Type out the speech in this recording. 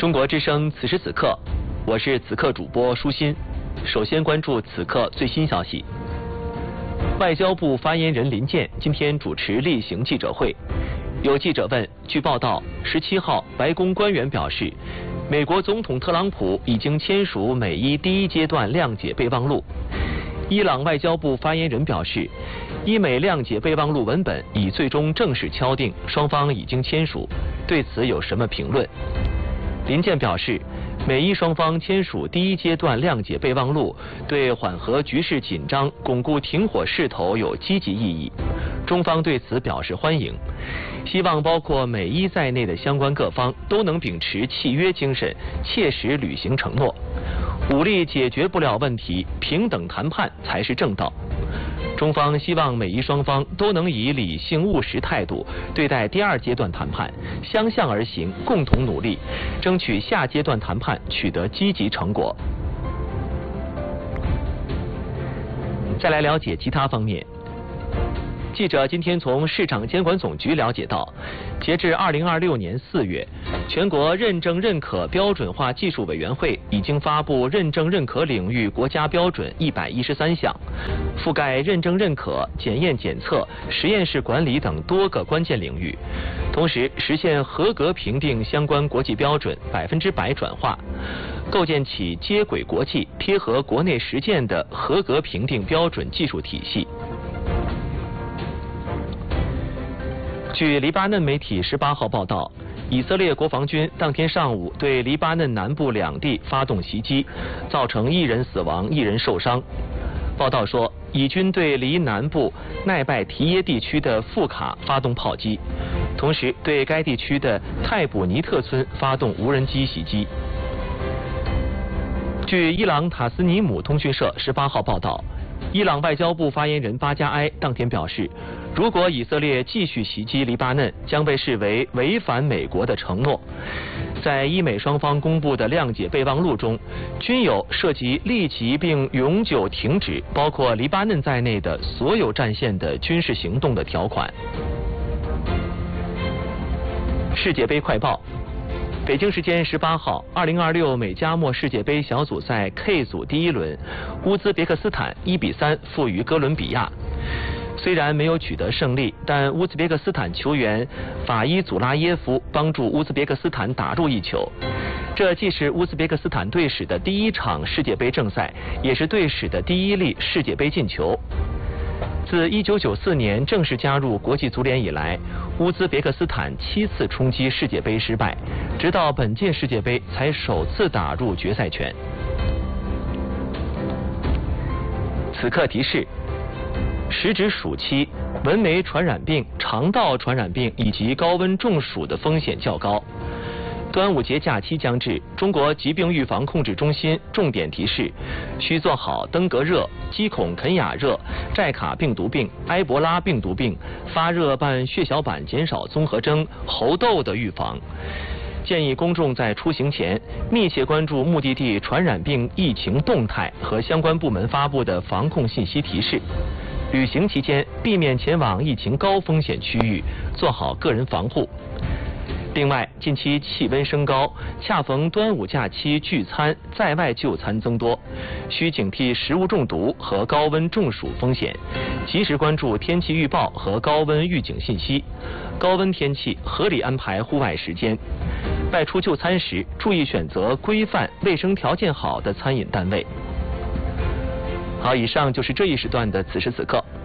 中国之声此时此刻，我是此刻主播舒心。首先关注此刻最新消息。外交部发言人林健今天主持例行记者会，有记者问，据报道，17号白宫官员表示，美国总统特朗普已经签署美伊第一阶段谅解备忘录。伊朗外交部发言人表示，伊美谅解备忘录文本已最终正式敲定，双方已经签署，对此有什么评论？林健表示，美伊双方签署第一阶段谅解备忘录，对缓和局势紧张、巩固停火势头有积极意义，中方对此表示欢迎，希望包括美伊在内的相关各方都能秉持契约精神，切实履行承诺。武力解决不了问题，平等谈判才是正道。中方希望美伊双方都能以理性务实态度对待第二阶段谈判，相向而行，共同努力，争取下阶段谈判取得积极成果。再来了解其他方面。记者今天从市场监管总局了解到，截至2026年4月，全国认证认可标准化技术委员会已经发布认证认可领域国家标准113项，覆盖认证认可、检验检测、实验室管理等多个关键领域，同时实现合格评定相关国际标准100%转化，构建起接轨国际、贴合国内实践的合格评定标准技术体系。据黎巴嫩媒体18号报道，以色列国防军当天上午对黎巴嫩南部2地发动袭击，造成1人死亡、1人受伤。报道说，以军对黎南部奈拜提耶地区的富卡发动炮击，同时对该地区的泰卜尼特村发动无人机袭击。据伊朗塔斯尼姆通讯社18号报道，伊朗外交部发言人巴加埃当天表示，如果以色列继续袭击黎巴嫩，将被视为违反美国的承诺。在伊美双方公布的谅解备忘录中，均有涉及立即并永久停止包括黎巴嫩在内的所有战线的军事行动的条款。世界杯快报。北京时间18号，2026美加墨世界杯小组赛 K 组第一轮，乌兹别克斯坦1比3负于哥伦比亚。虽然没有取得胜利，但乌兹别克斯坦球员法伊祖拉耶夫帮助乌兹别克斯坦打入1球。这既是乌兹别克斯坦队史的第一场世界杯正赛，也是队史的第一粒世界杯进球。自1994年正式加入国际足联以来，乌兹别克斯坦7次冲击世界杯失败，直到本届世界杯才首次打入决赛圈。此刻提示：时值暑期，蚊媒传染病、肠道传染病以及高温中暑的风险较高。端午节假期将至，中国疾病预防控制中心重点提示，需做好登革热、鸡孔肯雅热、寨卡病毒病、埃博拉病毒病、发热伴血小板减少综合征、猴痘的预防。建议公众在出行前密切关注目的地传染病疫情动态和相关部门发布的防控信息提示。旅行期间避免前往疫情高风险区域，做好个人防护。另外，近期气温升高，恰逢端午假期聚餐、在外就餐增多，需警惕食物中毒和高温中暑风险，及时关注天气预报和高温预警信息。高温天气合理安排户外时间。外出就餐时，注意选择规范、卫生条件好的餐饮单位。好，以上就是这一时段的此时此刻。